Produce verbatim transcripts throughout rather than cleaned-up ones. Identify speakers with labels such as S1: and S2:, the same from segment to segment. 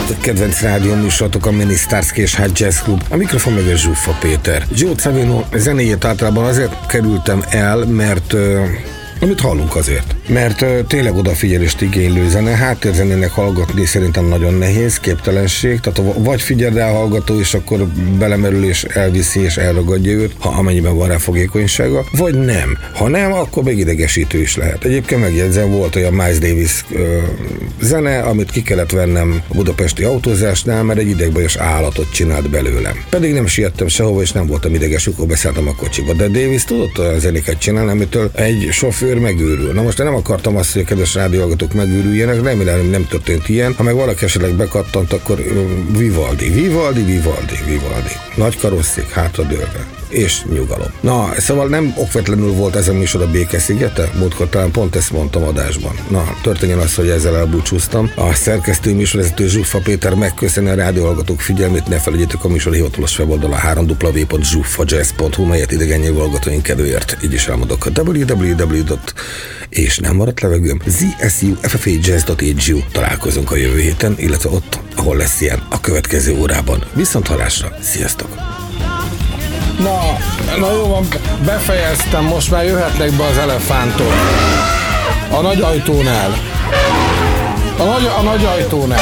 S1: kedvenc rádióműsorotok a Minisztárszki és Hát Jazz Club. A mikrofon meg a Zsuffa Péter. Joe Zawinul zenéjét általában azért kerültem el, mert... Uh, amit hallunk azért. Mert uh, tényleg odafigyelést igénylő zene, háttérzenének hallgatni szerintem nagyon nehéz, képtelenség, tehát vagy figyeld el hallgató, és akkor belemerül és elviszi és elragadja őt, ha amennyiben van rá fogékonysága, vagy nem. Ha nem, akkor még idegesítő is lehet. Egyébként megjegyzem, volt olyan Miles Davis uh, zene, amit ki kellett vennem a budapesti autózásnál, mert egy idegbajos állatot csinált belőlem. Pedig nem siettem sehova, és nem voltam ideges, akkor beszálltam a kocsiba. De Davis tudott olyan zenéket csinálni, amitől egy sofőr megőrül. Na most én nem akartam azt, hogy a kedves rádióhallgatók megőrüljenek, remélem, hogy nem történt ilyen. Ha meg valaki esetleg bekattant, akkor Vivaldi, Vivaldi, Vivaldi, Vivaldi. Nagy karosszék, hátradőlve. És nyugalom. Na, szóval nem okvetlenül volt ez a műsor a Béke-szigete? Múltkor talán pont ezt mondtam adásban. Na, történjen az, hogy ezzel elbúcsúztam. A szerkesztő műsorvezető Zsuffa Péter megköszöni a rádióhallgatók figyelmét, ne felejtjétek a műsor hivatalos weboldala három w w w pont zsuffa jazz pont hu, melyet idegen nyelvű hallgatóink kedvéért, így is elmondok, a double-u double-u double-u pont és nem maradt levegőm zsuffa dot e g u. Találkozunk a jövő héten, illetve ott, ahol lesz ilyen a következő órában. Viszont hallásra, sziasztok! Na, na jó van, befejeztem, most már jöhetnek be az elefántok. A nagy ajtónál. A nagy, a nagy ajtónál.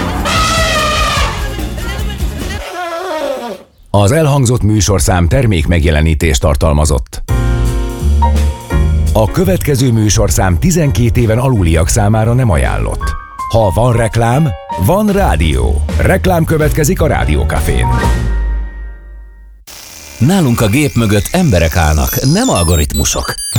S2: Az elhangzott műsorszám termék megjelenítést tartalmazott. A következő műsorszám tizenkét éven aluliak számára nem ajánlott. Ha van reklám, van rádió. Reklám következik a Rádiókafén.
S3: Nálunk a gép mögött emberek állnak, nem algoritmusok.